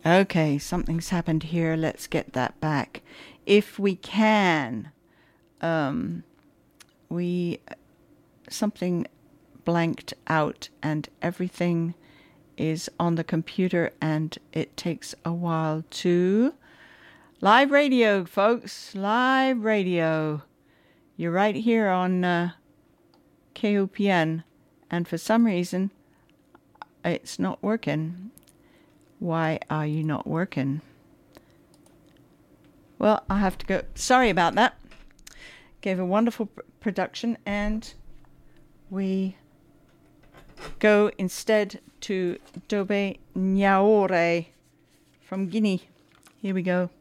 Okay, something's happened here. Let's get that back. If we can, something blanked out and everything is on the computer and it takes a while to... Live radio, folks. Live radio. You're right here on KOPN. And for some reason, it's not working. Why are you not working? Well, I have to go. Sorry about that. Gave a wonderful production, and we go instead to Dobe Nyaore from Guinea. Here we go.